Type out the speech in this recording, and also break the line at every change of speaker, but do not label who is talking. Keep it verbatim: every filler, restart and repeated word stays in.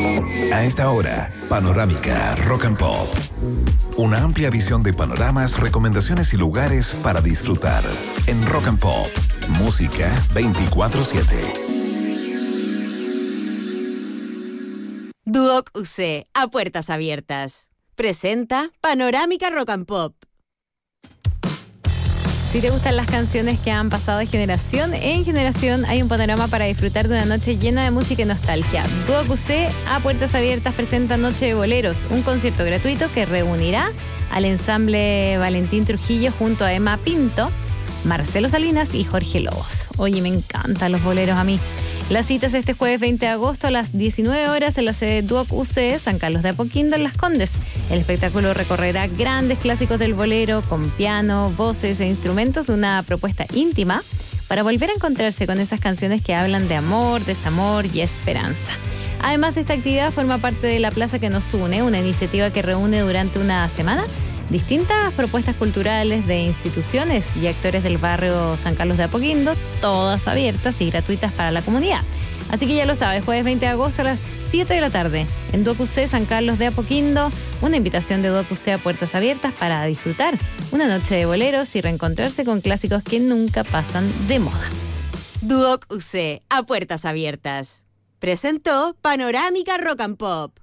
A esta hora, Panorámica Rock and Pop. Una amplia visión de panoramas, recomendaciones y lugares para disfrutar. En Rock and Pop, música veinticuatro siete.
Duoc U C, a puertas abiertas. Presenta Panorámica Rock and Pop.
Si te gustan las canciones que han pasado de generación en generación, hay un panorama para disfrutar de una noche llena de música y nostalgia. Duoc U C, a puertas abiertas, presenta Noche de Boleros, un concierto gratuito que reunirá al ensamble Valentín Trujillo junto a Emma Pinto, Marcelo Salinas y Jorge Lobos. Oye, me encantan los boleros a mí. La cita es este jueves veinte de agosto a las diecinueve horas en la sede Duoc U C San Carlos de Apoquindo, en Las Condes. El espectáculo recorrerá grandes clásicos del bolero con piano, voces e instrumentos de una propuesta íntima para volver a encontrarse con esas canciones que hablan de amor, desamor y esperanza. Además, esta actividad forma parte de La Plaza que nos une, una iniciativa que reúne durante una semana distintas propuestas culturales de instituciones y actores del barrio San Carlos de Apoquindo, todas abiertas y gratuitas para la comunidad. Así que ya lo sabes, jueves veinte de agosto a las siete de la tarde, en Duoc U C San Carlos de Apoquindo, una invitación de Duoc U C a puertas abiertas para disfrutar una noche de boleros y reencontrarse con clásicos que nunca pasan de moda.
Duoc U C, a puertas abiertas. Presentó Panorámica Rock and Pop.